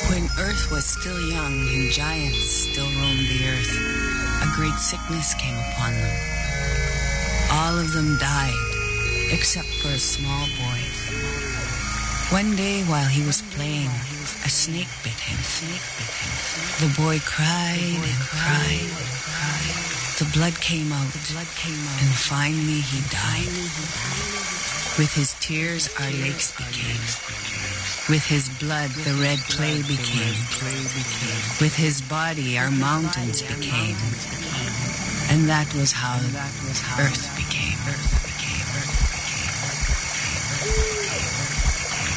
When Earth was still young and giants still roamed the earth, a great sickness came upon them. All of them died, except for a small boy. One day while he was playing, a snake bit him. The boy cried and cried. The blood came out, and finally he died. With his tears our lakes became. With his blood the red clay became. With his body our mountains became. And that was how Earth became.